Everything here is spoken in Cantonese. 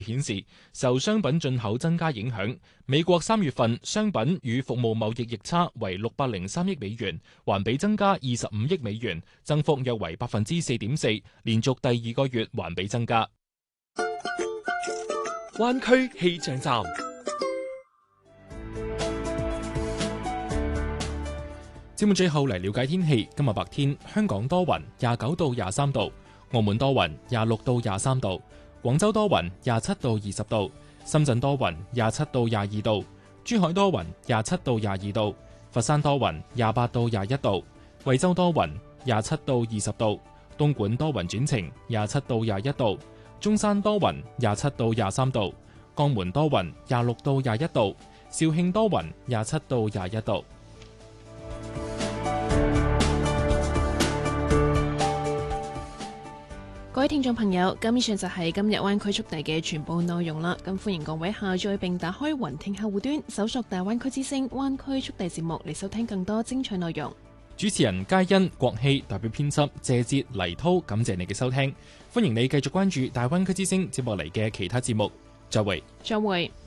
顯示，受商品進口增加影響，美國3月份商品與服務貿易逆差為603億美元，環比增加25億美元，增幅約為 4.4%， 連續第2個月環比增加。 灣區氣象站。 節目最後嚟了解天氣，今日白天香港多雲，29到23度；澳門多雲，26到23度；廣州多雲，27到20度；深圳多雲，27到22度；珠海多雲，27到22度；佛山多雲，28到21度；惠州多雲，27到20度；東莞多雲轉晴，27到21度；中山多雲，27到23度；江門多雲，26到21度；肇慶多雲，27到21度。 各位聽眾朋友，咁以上就係今日灣區速遞嘅全部內容啦。咁歡迎各位下載並打開雲聽客戶端，搜索大灣區之聲灣區速遞節目嚟收聽更多精彩內容。 主持人佳欣、郭希代表編輯謝哲、黎濤，感謝你嘅收聽。歡迎你繼續關注大灣區之聲接落嚟嘅其他節目。再會。 再會。